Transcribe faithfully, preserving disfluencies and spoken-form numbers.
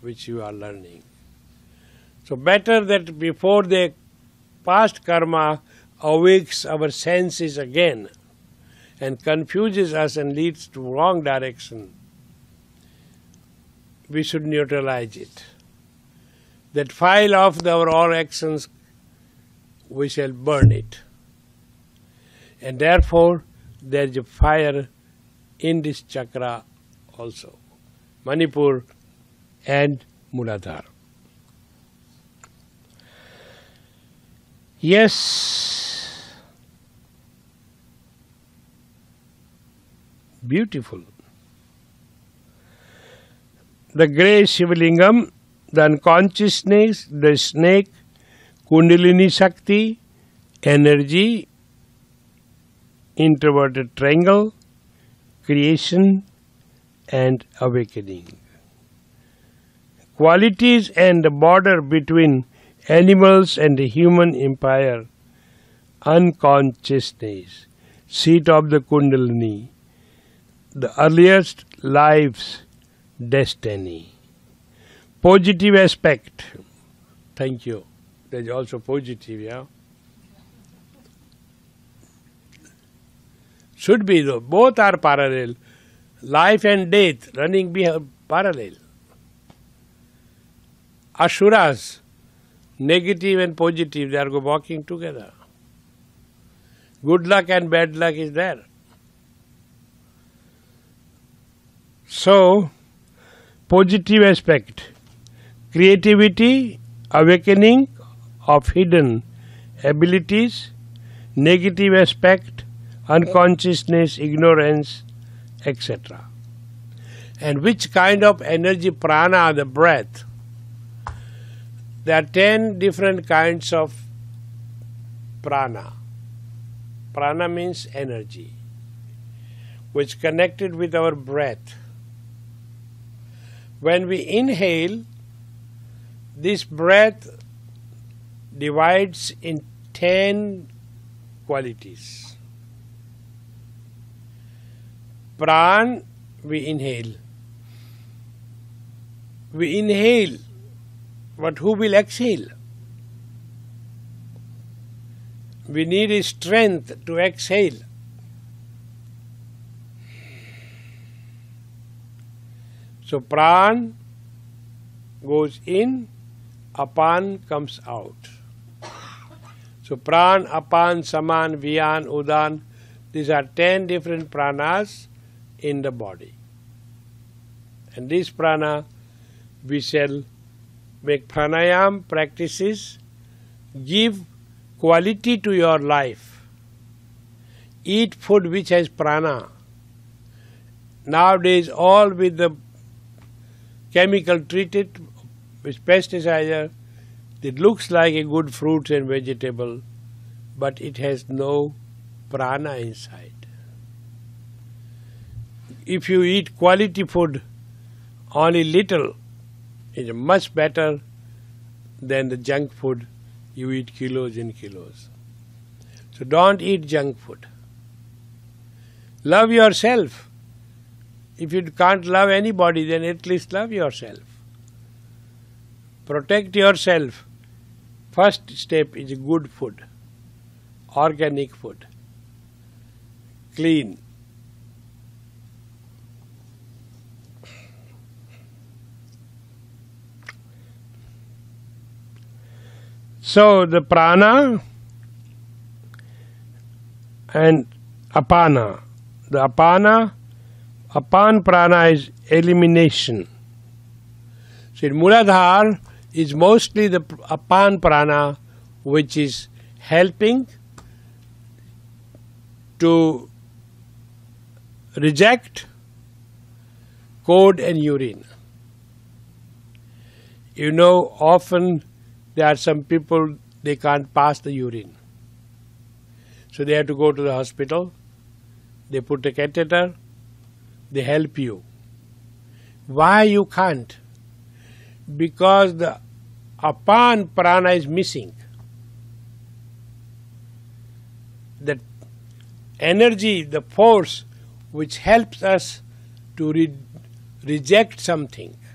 which you are learning. So better that before the past karma awakes our senses again and confuses us and leads to wrong direction, we should neutralize it. That file of the, our all actions, we shall burn it. And therefore, there is a fire in this chakra also, Manipur and Muladhara. Yes, beautiful. The grey Shivalingam, the unconsciousness, the snake, Kundalini Shakti, energy, introverted triangle, creation and awakening. Qualities and the border between animals and the human empire, unconsciousness, seat of the Kundalini, the earliest life's destiny. Positive aspect. Thank you. There is also positive, yeah? Should be though. Both are parallel. Life and death running behind parallel. Asuras, negative and positive, they are walking together. Good luck and bad luck is there. So, positive aspect, creativity, awakening of hidden abilities, negative aspect, unconsciousness, ignorance, et cetera. And which kind of energy, prana, the breath? There are ten different kinds of prana. Prana means energy, which connected with our breath. When we inhale, this breath divides in ten qualities. Pran, we inhale. We inhale, but who will exhale? We need a strength to exhale. So pran goes in, apan comes out. So pran, apan, saman, vyan, udan, these are ten different pranas in the body. And this prana we shall make pranayam practices, give quality to your life. Eat food which has prana. Nowadays all with the chemical treated with pesticide, it looks like a good fruit and vegetable, but it has no prana inside. If you eat quality food, only little, is much better than the junk food you eat kilos and kilos. So don't eat junk food. Love yourself. If you can't love anybody, then at least love yourself. Protect yourself. First step is good food, organic food, clean. So the prana and apana. The apana, apan prana is elimination. So in Muladhara is mostly the apan prana which is helping to reject code and urine. You know, often there are some people, they can't pass the urine. So they have to go to the hospital, they put a catheter, they help you. Why you can't? Because the apan prana is missing. The energy, the force which helps us to re reject something.